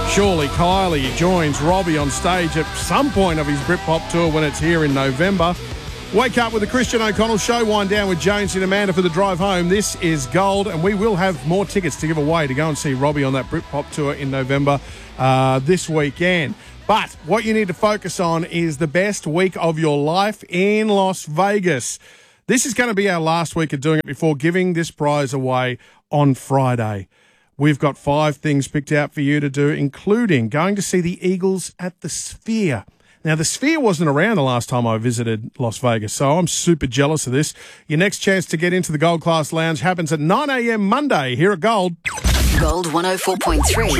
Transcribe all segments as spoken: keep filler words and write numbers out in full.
Surely Kylie joins Robbie on stage at some point of his Britpop tour when it's here in November. Wake up with the Christian O'Connell Show. Wind down with Jonesy and Amanda for the drive home. This is Gold, and we will have more tickets to give away to go and see Robbie on that Britpop tour in November uh, this weekend. But what you need to focus on is the best week of your life in Las Vegas. This is going to be our last week of doing it before giving this prize away on Friday. We've got five things picked out for you to do, including going to see the Eagles at the Sphere. Now, the Sphere wasn't around the last time I visited Las Vegas, so I'm super jealous of this. Your next chance to get into the Gold Class Lounge happens at nine a.m. Monday here at Gold. Gold one oh four point three.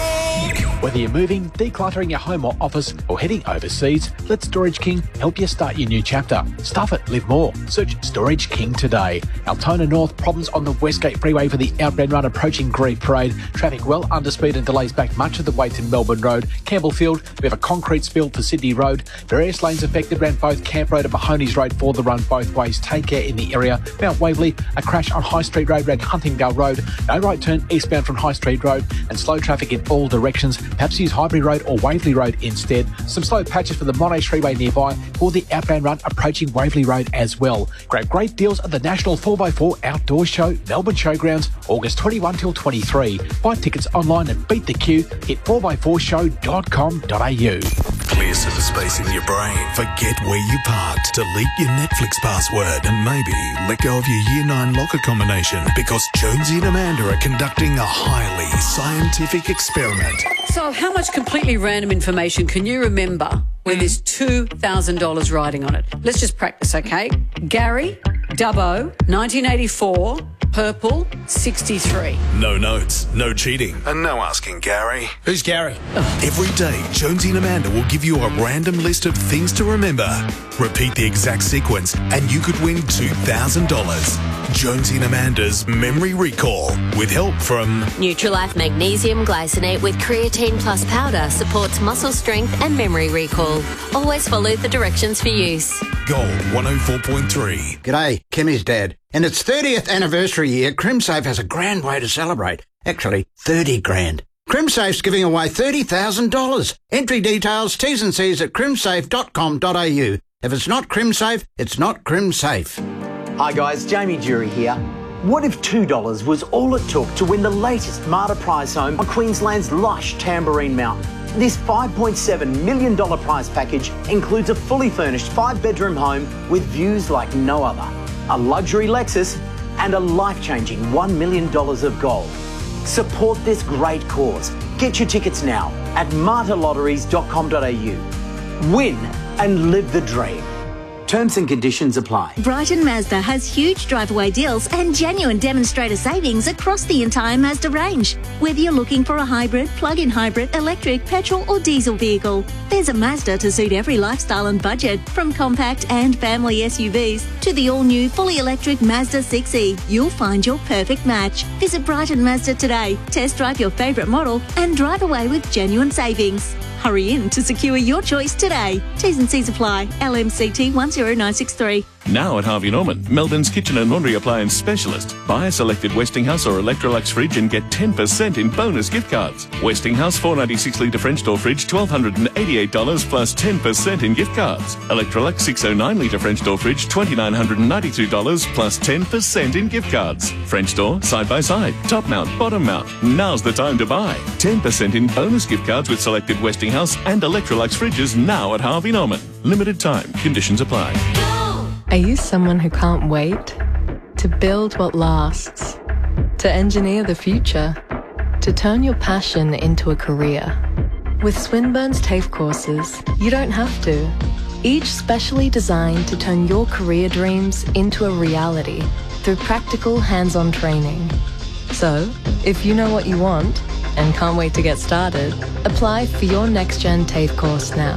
Whether you're moving, decluttering your home or office, or heading overseas, let Storage King help you start your new chapter. Stuff it, live more. Search Storage King today. Altona North, problems on the Westgate Freeway for the outbound run approaching Grieve Parade. Traffic well under speed and delays back much of the way to Melbourne Road. Campbellfield, we have a concrete spill for Sydney Road. Various lanes affected around both Camp Road and Mahoney's Road for the run both ways. Take care in the area. Mount Waverley, a crash on High Street Road around Huntingdale Road. No right turn eastbound from High Street Road and slow traffic in all directions. Perhaps use Highbury Road or Waverley Road instead. Some slow patches for the Monash Freeway nearby for the outbound run approaching Waverley Road as well. Grab great deals at the National four by four Outdoor Show, Melbourne Showgrounds, August twenty-first till twenty-three. Buy tickets online and beat the queue. Hit four by four show dot com dot a u. Clear some space in your brain. Forget where you parked. Delete your Netflix password and maybe let go of your Year nine locker combination because Jonesy and Amanda are conducting a highly scientific experiment. So how much completely random information can you remember when there's two thousand dollars riding on it? Let's just practice, okay? Gary, Dubbo, nineteen eighty-four, purple, sixty-three. No notes, no cheating, and no asking Gary. Who's Gary? Every day, Jonesy and Amanda will give you a random list of things to remember. Repeat the exact sequence, and you could win two thousand dollars. Jonesy and Amanda's Memory Recall, with help from Nutrilife Magnesium Glycinate with Creatine Plus Powder supports muscle strength and memory recall. Always follow the directions for use. Gold one oh four point three. G'day, Kimmy's dad. In its thirtieth anniversary year, CrimSafe has a grand way to celebrate. Actually, thirty grand. CrimSafe's giving away thirty thousand dollars. Entry details, T's and C's at crimsafe dot com dot a u. If it's not CrimSafe, it's not CrimSafe. Hi guys, Jamie Jury here. What if two dollars was all it took to win the latest Marta prize home on Queensland's lush Tamborine Mountain? This five point seven million dollars prize package includes a fully furnished five-bedroom home with views like no other, a luxury Lexus, and a life-changing one million dollars of gold. Support this great cause. Get your tickets now at marta lotteries dot com dot a u. Win and live the dream. Terms and conditions apply. Brighton Mazda has huge drive-away deals and genuine demonstrator savings across the entire Mazda range. Whether you're looking for a hybrid, plug-in hybrid, electric, petrol or diesel vehicle, there's a Mazda to suit every lifestyle and budget. From compact and family S U Vs to the all-new fully electric Mazda six E, you'll find your perfect match. Visit Brighton Mazda today, test drive your favourite model and drive away with genuine savings. Hurry in to secure your choice today. T's and C's apply. L M C T one zero nine six three. Now at Harvey Norman, Melbourne's kitchen and laundry appliance specialist. Buy a selected Westinghouse or Electrolux fridge and get ten percent in bonus gift cards. Westinghouse four ninety-six litre French door fridge, one thousand two hundred eighty-eight dollars plus ten percent in gift cards. Electrolux six oh nine litre French door fridge, two thousand nine hundred ninety-two dollars plus ten percent in gift cards. French door, side by side, top mount, bottom mount. Now's the time to buy. ten percent in bonus gift cards with selected Westinghouse and Electrolux fridges now at Harvey Norman. Limited time. Conditions apply. Are you someone who can't wait? To build what lasts? To engineer the future? To turn your passion into a career? With Swinburne's TAFE courses, you don't have to. Each specially designed to turn your career dreams into a reality through practical hands-on training. So, if you know what you want and can't wait to get started, apply for your NextGen TAFE course now.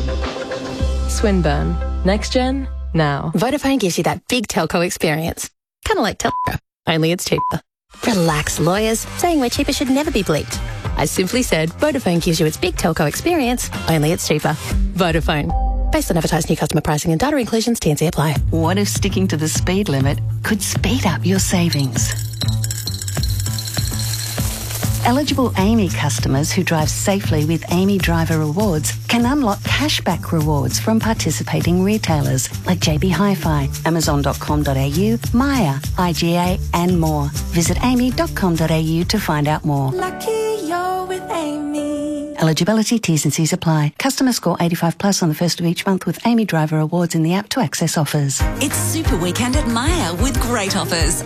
Swinburne. NextGen now. Vodafone gives you that big telco experience. Kind of like Telstra, only it's cheaper. Relax, lawyers. Saying we're cheaper should never be bleeped. I simply said Vodafone gives you its big telco experience, only it's cheaper. Vodafone. Based on advertised new customer pricing and data inclusions, T and C apply. What if sticking to the speed limit could speed up your savings? Eligible Amy customers who drive safely with Amy Driver Rewards can unlock cashback rewards from participating retailers like J B Hi-Fi, amazon dot com dot a u, Maya, I G A and more. Visit amy dot com dot a u to find out more. Lucky you're with Amy. Eligibility, T's and C's apply. Customer score eighty-five plus on the first of each month with Amy Driver Rewards in the app to access offers. It's Super Weekend at Maya with great offers.